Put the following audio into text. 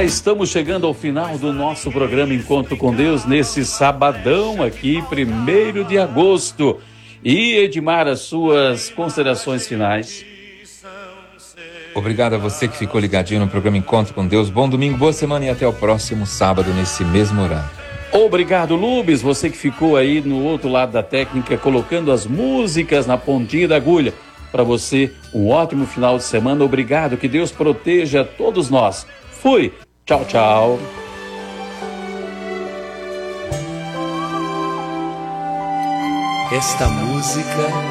Já estamos chegando ao final do nosso programa Encontro com Deus, nesse sabadão aqui, 1º de agosto. E Edmar, as suas considerações finais. Obrigado a você que ficou ligadinho no programa Encontro com Deus. Bom domingo, boa semana e até o próximo sábado nesse mesmo horário. Obrigado, Lubes, você que ficou aí no outro lado da técnica, colocando as músicas na pontinha da agulha. Para você, um ótimo final de semana. Obrigado, que Deus proteja todos nós. Fui. Tchau, tchau. Esta música